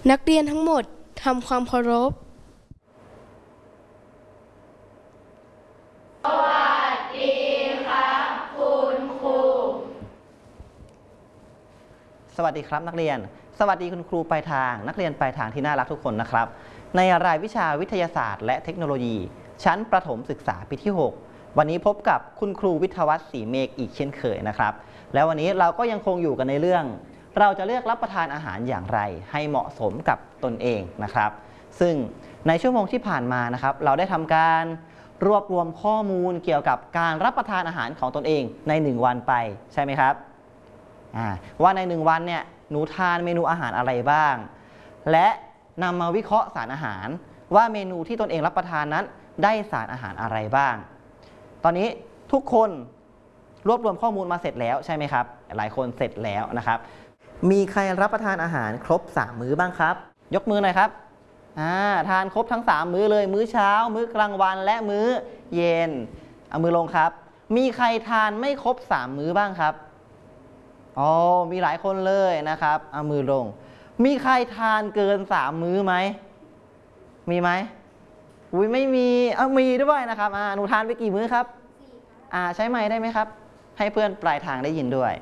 นักเรียนทั้งหมดทำความเคารพสวัสดีครับคุณครูสวัสดีครับนักเรียนสวัสดีคุณครูปลายทางนักเรียนปลายทางที่น่ารักทุกคนนะครับในรายวิชาวิทยาศาสตร์และเทคโนโลยีชั้นประถมศึกษาปีที่ 6วันนี้พบกับคุณครูวิทยวัฒน์ศรีเมฆอีกเช่นเคยนะครับแล้ววันนี้เราก็ยังคงอยู่กันในเรื่องเราจะเลือกรับประทานอาหารอย่างไรให้เหมาะสมกับตนเองนะครับซึ่งในชั่วโมงที่ผ่านมานะครับเราได้ทำการรวบรวมข้อมูลเกี่ยวกับการรับประทานอาหารของตนเองใน1วันไปใช่ไหมครับว่าใน1วันเนี่ยหนูทานเมนูอาหารอะไรบ้างและนำมาวิเคราะห์สารอาหารว่าเมนูที่ตนเองรับประทานนั้นได้สารอาหารอะไรบ้างตอนนี้ทุกคนรวบรวมข้อมูลมาเสร็จแล้วใช่ไหมครับหลายคนเสร็จแล้วนะครับมีใครรับประทานอาหารครบ3มื้อบ้างครับยกมือหน่อยครับทานครบทั้ง3มื้อเลยมื้อเช้ามื้อกลางวันและมื้อเย็นเอามือลงครับมีใครทานไม่ครบ3มื้อบ้างครับอ๋อมีหลายคนเลยนะครับเอามือลงมีใครทานเกิน3มื้อไหมมีไหมอุ้ยไม่มีมีด้วยนะครับหนูทานไปกี่มื้อครับใช้ไมค์ได้ไหมครับให้เพื่อนปลายทางได้ยินด้วย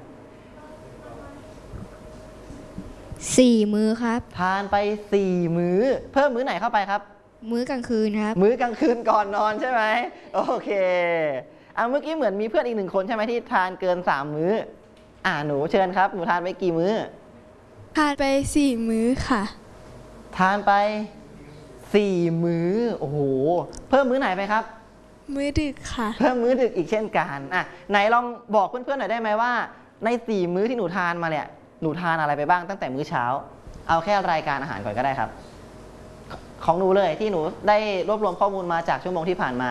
4 มื้อครับทานไป4มื้อเพิ่มมื้อไหนเข้าไปครับมื้อกลางคืนครับมื้อกลางคืนก่อนนอนใช่ไหมโอเคเมื่อกี้เหมือนมีเพื่อนอีก1คนใช่ไหมที่ทานเกิน3มื้อหนูเชิญครับหนูทานไปกี่มื้อทานไป4 มื้อค่ะทานไป4มื้อโอ้โหเพิ่มมื้อไหนไปครับมื้อดึกค่ะเพิ่มมื้อดึกอีกเช่นกันไหนลองบอกเพื่อนๆหน่อยได้ไหมว่าใน4มื้อที่หนูทานมาเนี่ยหนูทานอะไรไปบ้างตั้งแต่มื้อเช้าเอาแค่รายการอาหารก่อนก็ได้ครับของหนูเลยที่หนูได้รวบรวมข้อมูลมาจากชั่วโมงที่ผ่านมา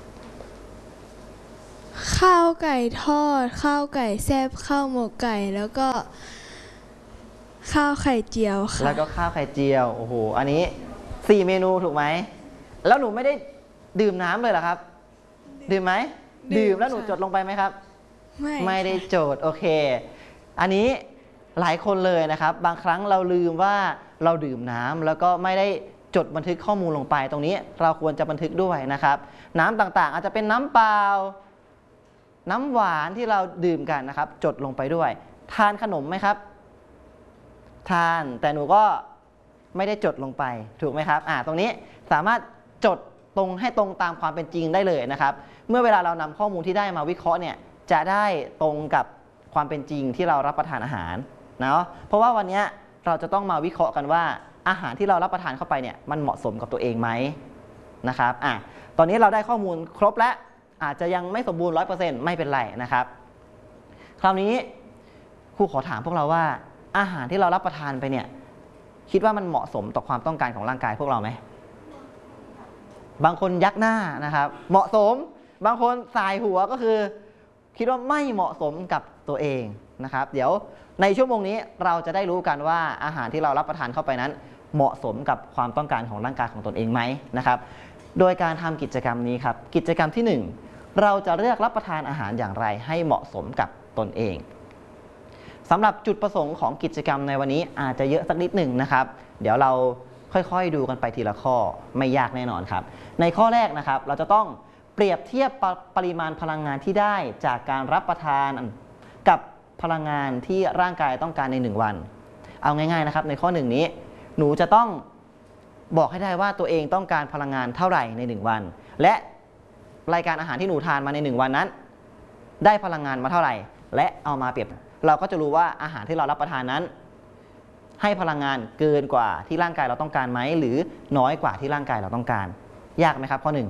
ข้าวไก่ทอดข้าวไก่แซ่บข้าวหมกไก่แล้วก็ข้าวไข่เจียวค่ะแล้วก็ข้าวไข่เจียวโอ้โหอันนี้4เมนูถูกไหมแล้วหนูไม่ได้ดื่มน้ำเลยเหรอครับดื่มไหมดื่มแล้วหนูจดลงไปไหมครับไม่ได้จดโอเคอันนี้หลายคนเลยนะครับบางครั้งเราลืมว่าเราดื่มน้ำแล้วก็ไม่ได้จดบันทึกข้อมูลลงไปตรงนี้เราควรจะบันทึกด้วยนะครับน้ำต่างๆอาจจะเป็นน้ำเปล่าน้ำหวานที่เราดื่มกันนะครับจดลงไปด้วยทานขนมไหมครับทานแต่หนูก็ไม่ได้จดลงไปถูกไหมครับตรงนี้สามารถจดตรงให้ตรงตามความเป็นจริงได้เลยนะครับเมื่อเวลาเรานำข้อมูลที่ได้มาวิเคราะห์เนี่ยจะได้ตรงกับความเป็นจริงที่เรารับประทานอาหารเนาะเพราะว่าวันนี้เราจะต้องมาวิเคราะห์กันว่าอาหารที่เรารับประทานเข้าไปเนี่ยมันเหมาะสมกับตัวเองไหมนะครับตอนนี้เราได้ข้อมูลครบแล้วอาจจะยังไม่สมบูรณ์ 100% ไม่เป็นไรนะครับคราวนี้ครูขอถามพวกเราว่าอาหารที่เรารับประทานไปเนี่ยคิดว่ามันเหมาะสมต่อความต้องการของร่างกายพวกเราไหมบางคนยักหน้านะครับเหมาะสมบางคนสายหัวก็คือคิดว่าไม่เหมาะสมกับตัวเองนะครับเดี๋ยวในชั่วโมงนี้เราจะได้รู้กันว่าอาหารที่เรารับประทานเข้าไปนั้นเหมาะสมกับความต้องการของร่างกายของตนเองไหมนะครับโดยการทำกิจกรรมนี้ครับกิจกรรมที่1เราจะเลือกรับประทานอาหารอย่างไรให้เหมาะสมกับตนเองสำหรับจุดประสงค์ของกิจกรรมในวันนี้อาจจะเยอะสักนิดหนึ่งนะครับเดี๋ยวเราค่อยๆดูกันไปทีละข้อไม่ยากแน่นอนครับในข้อแรกนะครับเราจะต้องเปรียบเทียบปริมาณพลังงานที่ได้จากการรับประทานกับพลังงานที่ร่างกายต้องการใน1วันเอาง่ายๆนะครับในข้อ1นี้หนูจะต้องบอกให้ได้ว่าตัวเองต้องการพลังงานเท่าไหร่ใน1วันและรายการอาหารที่หนูทานมาใน1วันนั้นได้พลังงานมาเท่าไหร่และเอามาเปรียบเราก็จะรู้ว่าอาหารที่เรารับประทานนั้นให้พลังงานเกินกว่าที่ร่างกายเราต้องการไหมหรือน้อยกว่าที่ร่างกายเราต้องการยากไหมครับข้อ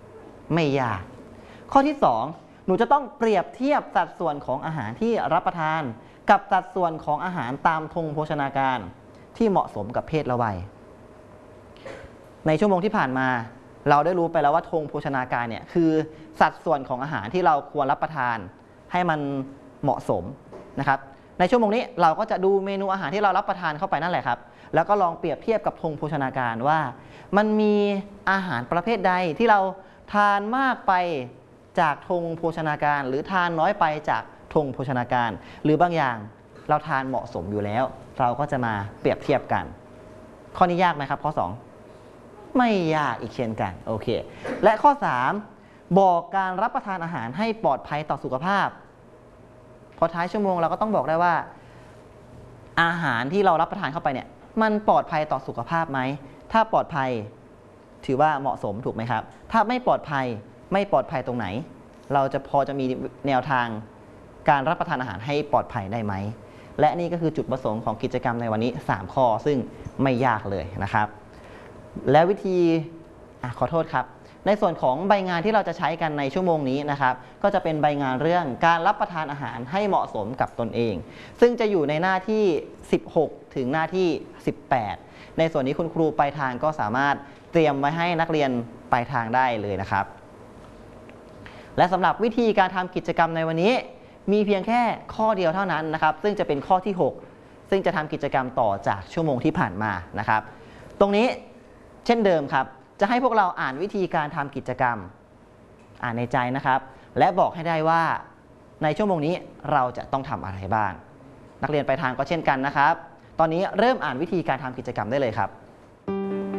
1ไม่ยากข้อที่2หนูจะต้องเปรียบเทียบสัดส่วนของอาหารที่รับประทานกับสัดส่วนของอาหารตามธงโภชนาการที่เหมาะสมกับเพศและวัยในชั่วโมงที่ผ่านมาเราได้รู้ไปแล้วว่าธงโภชนาการเนี่ยคือสัดส่วนของอาหารที่เราควรรับประทานให้มันเหมาะสมนะครับในชั่วโมงนี้เราก็จะดูเมนูอาหารที่เรารับประทานเข้าไปนั่นแหละครับแล้วก็ลองเปรียบเทียบกับธงโภชนาการว่ามันมีอาหารประเภทใดที่เราทานมากไปจากธงโภชนาการหรือทานน้อยไปจากธงโภชนาการหรือบางอย่างเราทานเหมาะสมอยู่แล้วเราก็จะมาเปรียบเทียบกันข้อนี้ยากไหมครับข้อ 2ไม่ยากอีกเช่นกันโอเคและข้อ 3บอกการรับประทานอาหารให้ปลอดภัยต่อสุขภาพพอท้ายชั่วโมงเราก็ต้องบอกได้ว่าอาหารที่เรารับประทานเข้าไปเนี่ยมันปลอดภัยต่อสุขภาพไหมถ้าปลอดภัยถือว่าเหมาะสมถูกไหมครับถ้าไม่ปลอดภัยตรงไหนเราจะพอจะมีแนวทางการรับประทานอาหารให้ปลอดภัยได้ไหมและนี่ก็คือจุดประสงค์ของกิจกรรมในวันนี้3ข้อซึ่งไม่ยากเลยนะครับและวิธีขอโทษครับในส่วนของใบงานที่เราจะใช้กันในชั่วโมงนี้นะครับก็จะเป็นใบงานเรื่องการรับประทานอาหารให้เหมาะสมกับตนเองซึ่งจะอยู่ในหน้าที่16ถึงหน้าที่18ในส่วนนี้คุณครูปลายทางก็สามารถเตรียมไว้ให้นักเรียนปลายทางได้เลยนะครับและสำหรับวิธีการทำกิจกรรมในวันนี้มีเพียงแค่ข้อเดียวเท่านั้นนะครับซึ่งจะเป็นข้อที่6ซึ่งจะทำกิจกรรมต่อจากชั่วโมงที่ผ่านมานะครับตรงนี้เช่นเดิมครับจะให้พวกเราอ่านวิธีการทำกิจกรรมอ่านในใจนะครับและบอกให้ได้ว่าในชั่วโมงนี้เราจะต้องทำอะไรบ้างนักเรียนปลายทางก็เช่นกันนะครับตอนนี้เริ่มอ่านวิธีการทำกิจกรรมได้เลยครับ